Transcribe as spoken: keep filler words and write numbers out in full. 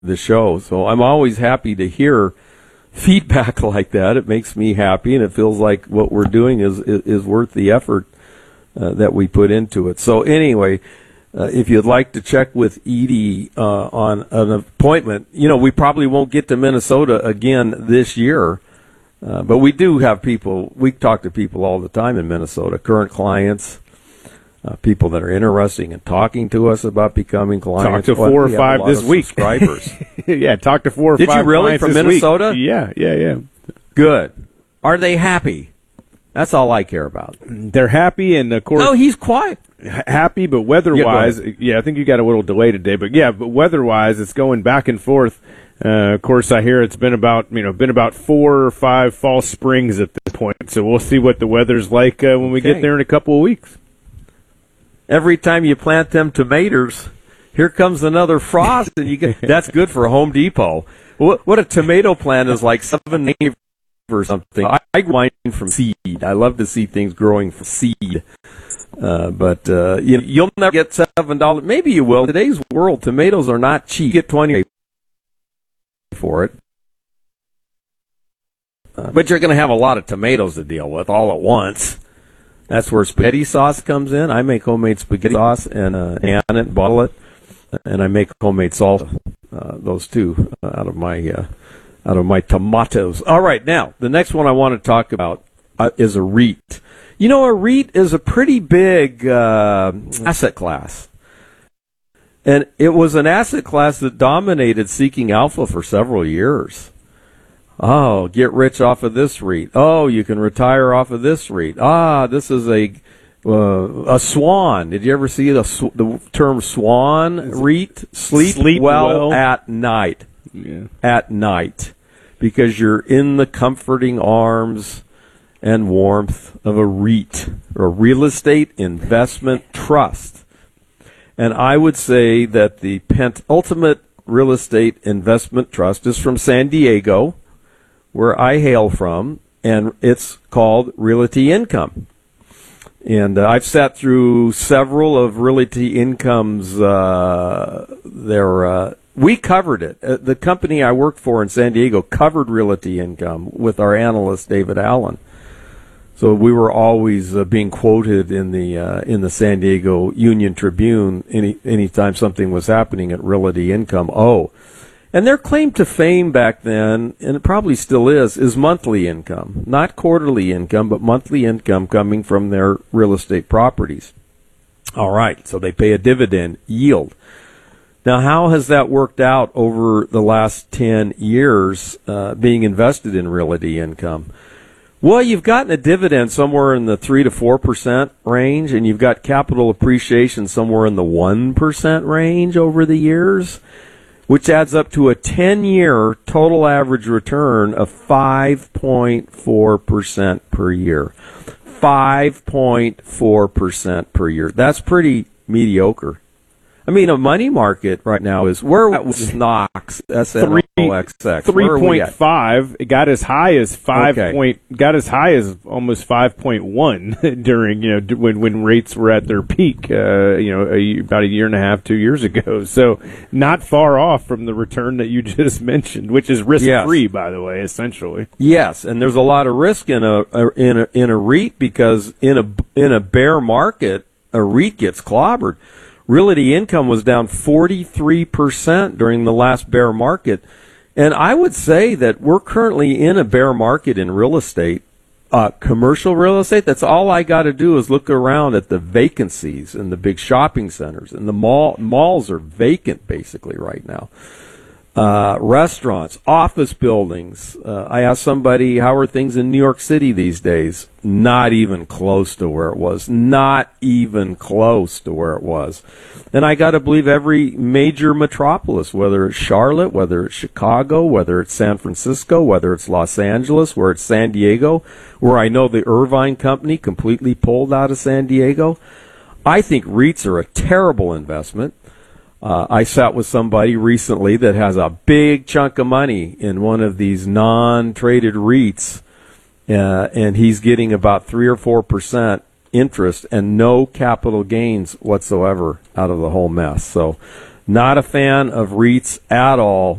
the show. So I'm always happy to hear feedback like that. It makes me happy, and it feels like what we're doing is is, is worth the effort uh, that we put into it. So anyway, uh, if you'd like to check with Edie uh, on an appointment, you know, we probably won't get to Minnesota again this year, uh, but we do have people, we talk to people all the time in Minnesota, current clients, uh, people that are interested in talking to us about becoming clients. Talk to four or five this week. Subscribers. Yeah, talk to four or Did five you really from Minnesota? Week. Yeah, yeah, yeah. Good. Are they happy? That's all I care about. They're happy, and of course, no, he's quiet. Happy, but weather-wise, yeah, yeah, I think you got a little delay today, but yeah, but weather-wise, it's going back and forth. Uh, of course, I hear it's been about you know been about four or five false springs at this point, so we'll see what the weather's like uh, when we okay. get there in a couple of weeks. Every time you plant them tomatoes, here comes another frost, and you get that's good for Home Depot. What, what a tomato plant is like seven acres or something. I, I grow mine from seed. I love to see things growing from seed. Uh, but uh, you, you'll never get seven dollars. Maybe you will. In today's world, tomatoes are not cheap. You get twenty for it. Uh, but you're going to have a lot of tomatoes to deal with all at once. That's where spaghetti sauce comes in. I make homemade spaghetti sauce and uh, can it, bottle it, and I make homemade salsa. Uh, those two uh, out of my uh, out of my tomatoes. All right, now the next one I want to talk about uh, is a REIT. You know, a REIT is a pretty big uh, asset class. And it was an asset class that dominated Seeking Alpha for several years. Oh, get rich off of this REIT. Oh, you can retire off of this REIT. Ah, this is a uh, a swan. Did you ever see the, sw- the term swan REIT? Sleep, Sleep well, well at night. Yeah. At night. Because you're in the comforting arms and warmth of a REIT, or a real estate investment trust. And I would say that the penultimate real estate investment trust is from San Diego, where I hail from, and it's called Realty Income. And uh, I've sat through several of Realty Income's, uh, their, uh, we covered it. Uh, the company I worked for in San Diego covered Realty Income with our analyst, David Allen. So we were always uh, being quoted in the uh, in the San Diego Union Tribune any anytime something was happening at Realty Income. Oh, and their claim to fame back then, and it probably still is, is monthly income, not quarterly income, but monthly income coming from their real estate properties. All right, so they pay a dividend yield. Now, how has that worked out over the last ten years uh, being invested in Realty Income? Well, you've gotten a dividend somewhere in the three to four percent range, and you've got capital appreciation somewhere in the one percent range over the years, which adds up to a ten-year total average return of five point four percent per year. five point four percent per year. That's pretty mediocre. I mean, a money market right now is, where was Knox, S N O X X? three point five. It got as high as five okay. point, got as high as almost five point one during, you know, when, when rates were at their peak, uh, you know, a, about a year and a half, two years ago. So not far off from the return that you just mentioned, which is risk-free, yes. by the way, essentially. Yes, and there's a lot of risk in a, a in a in a REIT, because in a in a bear market, a REIT gets clobbered. Realty Income was down forty-three percent during the last bear market. And I would say that we're currently in a bear market in real estate, uh, commercial real estate. That's all I got to do is look around at the vacancies in the big shopping centers. And the mall malls are vacant basically right now. Uh, restaurants, office buildings. Uh, I asked somebody, how are things in New York City these days? Not even close to where it was. Not even close to where it was. And I got to believe every major metropolis, whether it's Charlotte, whether it's Chicago, whether it's San Francisco, whether it's Los Angeles, where it's San Diego, where I know the Irvine Company completely pulled out of San Diego. I think REITs are a terrible investment. Uh, I sat with somebody recently that has a big chunk of money in one of these non-traded REITs, uh, and he's getting about three or four percent interest and no capital gains whatsoever out of the whole mess. So Not a fan of REITs at all.